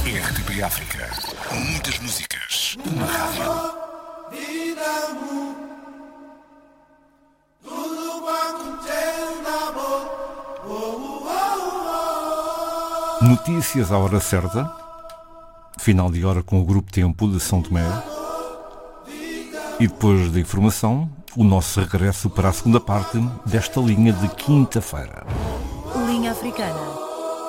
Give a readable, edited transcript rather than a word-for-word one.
RTP África. Muitas músicas. Uma rádio. Notícias à hora certa. Final de hora com o Grupo Tempo de São Tomé. E depois da informação, o nosso regresso para a segunda parte desta linha de quinta-feira. Linha Africana.